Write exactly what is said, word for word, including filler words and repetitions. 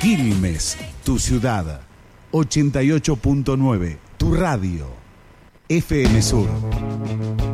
Quilmes, tu ciudad. ochenta y ocho punto nueve, tu radio. F M Sur.